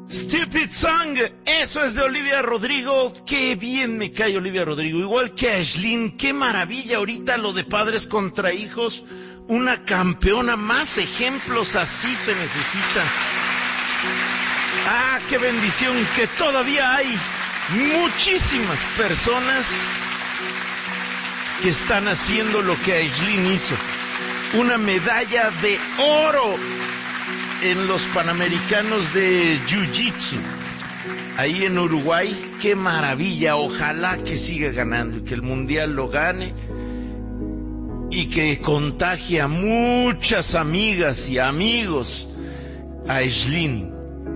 Stupid Song, eso es de Olivia Rodrigo. Qué bien me cae Olivia Rodrigo, igual que Aislinn. Qué maravilla ahorita lo de Padres contra Hijos. Una campeona, más ejemplos así se necesitan. Ah, qué bendición que todavía hay muchísimas personas que están haciendo lo que Aislinn hizo. Una medalla de oro en los Panamericanos de Jiu-Jitsu, ahí en Uruguay. Qué maravilla, ojalá que siga ganando y que el Mundial lo gane y que contagie a muchas amigas y amigos a Aislinn.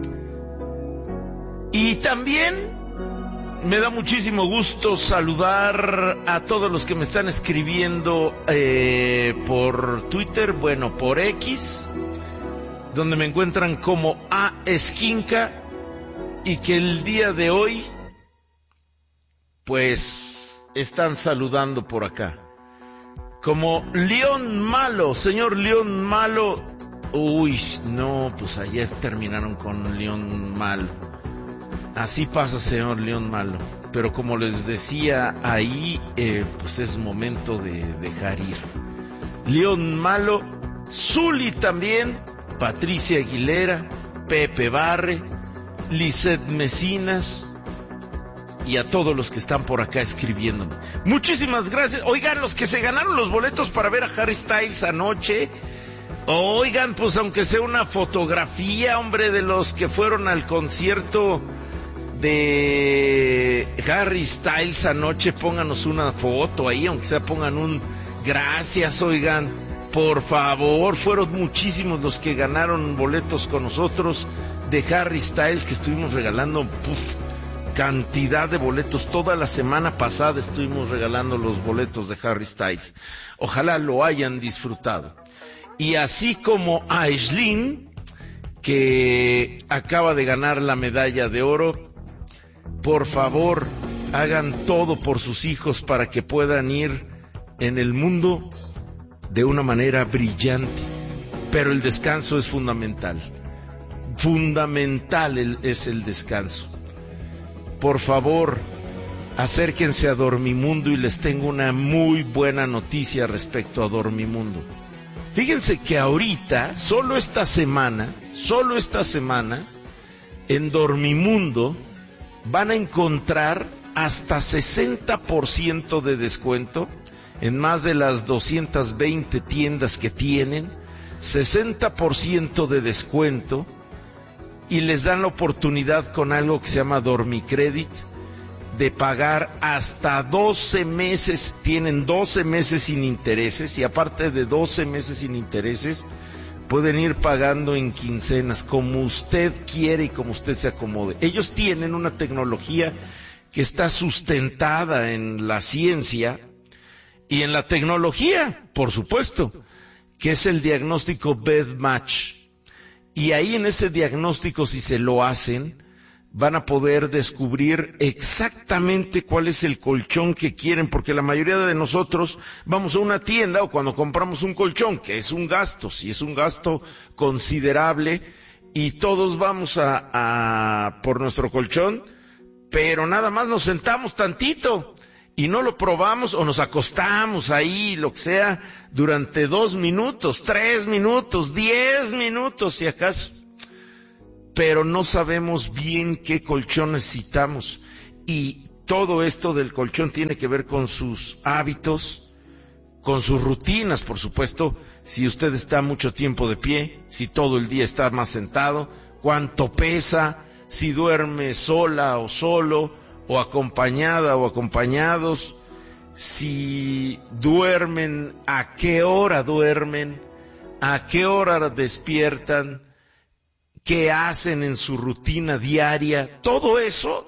Y también me da muchísimo gusto saludar a todos los que me están escribiendo por Twitter, bueno, por X, donde me encuentran como A Esquinca, y que el día de hoy pues están saludando por acá como León Malo. Señor León Malo, uy, no, pues ayer terminaron con León Malo. Así pasa, señor León Malo, pero como les decía ahí, pues es momento de dejar ir. León Malo, Zuli también, Patricia Aguilera, Pepe Barre, Lisette Mesinas y a todos los que están por acá escribiéndome. Muchísimas gracias. Oigan, los que se ganaron los boletos para ver a Harry Styles anoche, oigan, pues aunque sea una fotografía, hombre, de los que fueron al concierto de Harry Styles anoche, pónganos una foto ahí, aunque sea pongan un gracias, oigan. Por favor, fueron muchísimos los que ganaron boletos con nosotros de Harry Styles, que estuvimos regalando cantidad de boletos. Toda la semana pasada estuvimos regalando los boletos de Harry Styles. Ojalá lo hayan disfrutado. Y así como a Aislinn, que acaba de ganar la medalla de oro, por favor, hagan todo por sus hijos para que puedan ir en el mundo de una manera brillante, pero el descanso es fundamental. Fundamental es el descanso. Por favor, acérquense a Dormimundo y les tengo una muy buena noticia respecto a Dormimundo. Fíjense que ahorita, solo esta semana, en Dormimundo van a encontrar hasta 60% de descuento en más de las 220 tiendas que tienen, 60% de descuento, y les dan la oportunidad con algo que se llama Dormicredit de pagar hasta 12 meses, tienen 12 meses sin intereses, y aparte de 12 meses sin intereses, pueden ir pagando en quincenas, como usted quiere y como usted se acomode. Ellos tienen una tecnología que está sustentada en la ciencia y en la tecnología, por supuesto, que es el diagnóstico BedMatch. Y ahí en ese diagnóstico, si se lo hacen, van a poder descubrir exactamente cuál es el colchón que quieren, porque la mayoría de nosotros vamos a una tienda o cuando compramos un colchón, que es un gasto, si es un gasto considerable, y todos vamos a por nuestro colchón, pero nada más nos sentamos tantito y no lo probamos, o nos acostamos ahí, lo que sea, durante 2 minutos, 3 minutos, 10 minutos si acaso, pero no sabemos bien qué colchón necesitamos. Y todo esto del colchón tiene que ver con sus hábitos, con sus rutinas, por supuesto. Si usted está mucho tiempo de pie, si todo el día está más sentado, cuánto pesa, si duerme sola o solo, o acompañada o acompañados, si duermen, a qué hora duermen, a qué hora despiertan, qué hacen en su rutina diaria. Todo eso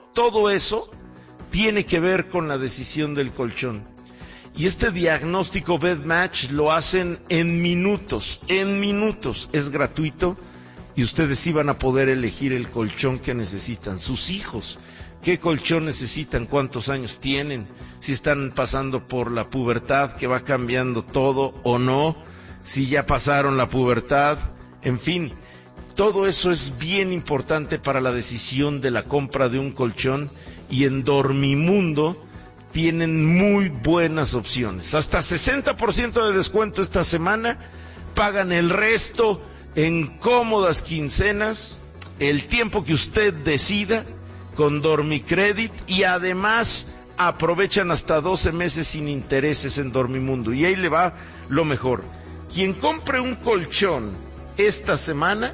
tiene que ver con la decisión del colchón. Y este diagnóstico BedMatch lo hacen en minutos, es gratuito, y ustedes sí van a poder elegir el colchón que necesitan. Sus hijos, ¿qué colchón necesitan? ¿Cuántos años tienen? Si están pasando por la pubertad, que va cambiando todo o no, si ya pasaron la pubertad, en fin. Todo eso es bien importante para la decisión de la compra de un colchón, y en Dormimundo tienen muy buenas opciones. Hasta 60% de descuento esta semana, pagan el resto en cómodas quincenas, el tiempo que usted decida, con Dormicredit, y además aprovechan hasta 12 meses sin intereses en Dormimundo. Y ahí le va lo mejor. Quien compre un colchón esta semana,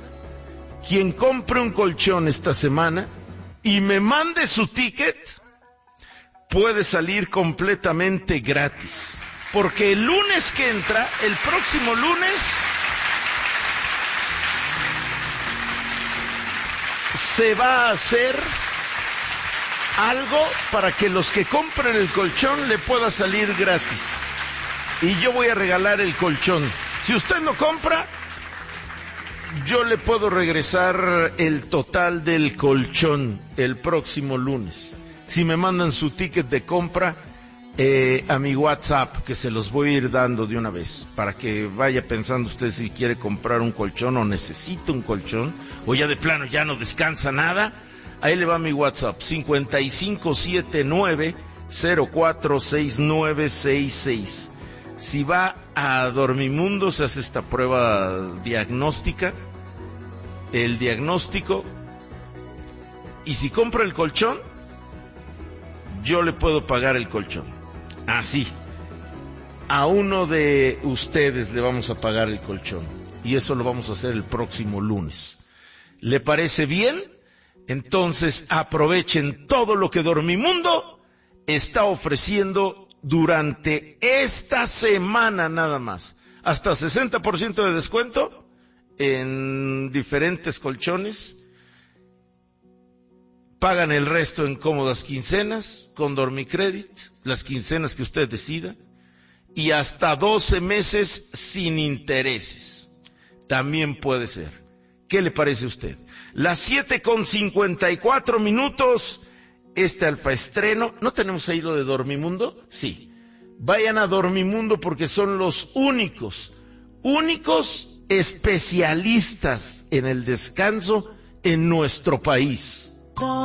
y me mande su ticket, puede salir completamente gratis. Porque el lunes que entra, el próximo lunes, se va a hacer algo para que los que compren el colchón le pueda salir gratis. Y yo voy a regalar el colchón. Si usted no compra, yo le puedo regresar el total del colchón el próximo lunes. Si me mandan su ticket de compra a mi WhatsApp, que se los voy a ir dando de una vez, para que vaya pensando usted si quiere comprar un colchón o necesita un colchón, o ya de plano ya no descansa nada. Ahí le va mi WhatsApp, 5579-046966. Si va a Dormimundo, se hace esta prueba diagnóstica, el diagnóstico, y si compra el colchón, yo le puedo pagar el colchón. Así, a uno de ustedes le vamos a pagar el colchón, y eso lo vamos a hacer el próximo lunes. ¿Le parece bien? Entonces aprovechen todo lo que Dormimundo está ofreciendo durante esta semana nada más. Hasta 60% de descuento en diferentes colchones. Pagan el resto en cómodas quincenas con Dormicredit, las quincenas que usted decida, y hasta 12 meses sin intereses. También puede ser. ¿Qué le parece a usted? Las 7:54, este alfa estreno. ¿No tenemos ahí lo de Dormimundo? Sí. Vayan a Dormimundo porque son los únicos especialistas en el descanso en nuestro país.